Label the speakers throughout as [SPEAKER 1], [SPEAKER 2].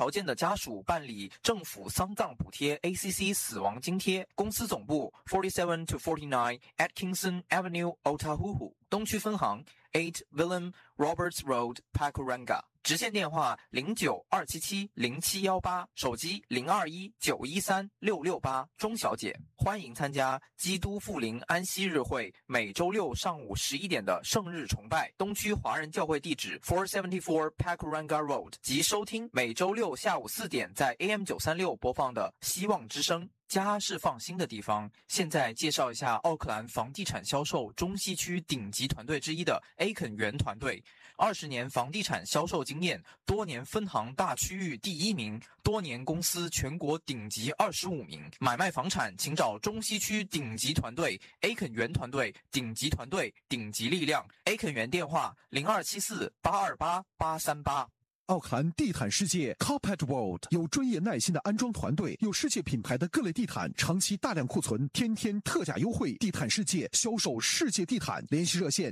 [SPEAKER 1] 条件的家属办理政府丧葬补贴 ACC 死亡津贴。公司总部47 to 49 Atkinson Avenue, Otahuhu。东区分行8 Willem Roberts Road, Pakuranga。直线电话0927707118，手机0219136668。钟小姐，欢迎参加基督复临安息日会每周六上午11点的圣日崇拜。东区华人教会地址474 Pakuranga Road， 及收听每周六下午4点在 AM936 播放的希望之声。家是放心的地方。现在介绍一下奥克兰房地产销售中西区顶级团队之一的 A 肯园团队，20年房地产销售经验，多年分行大区域第1名，多年公司全国顶级25名。买卖房产请找中西区顶级团队 A 肯园团队，顶级团队，顶级力量。A 肯园电话0274828838。
[SPEAKER 2] 奥克兰地毯世界 Carpet World 有专业耐心的安装团队，有世界品牌的各类地毯，长期大量库存，天天特价优惠。地毯世界销售世界地毯，联系热线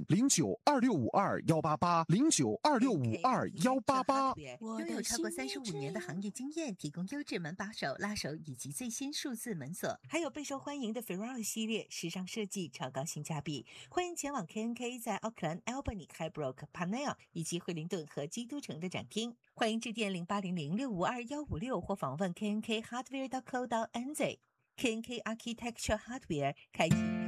[SPEAKER 2] 092652188，092652188。
[SPEAKER 3] 我拥有超过35年的行业经验，提供优质门把手、拉手以及最新数字门锁，还有备受欢迎的 Ferrari 系列，时尚设计，超高性价比。欢迎前往 KNK 在奥克兰 Albany、Highbrook、Panel 以及惠灵顿和基督城的展厅。欢迎致电0800652156或访问 knkhardware.co.nz。KNK Architecture Hardware 开启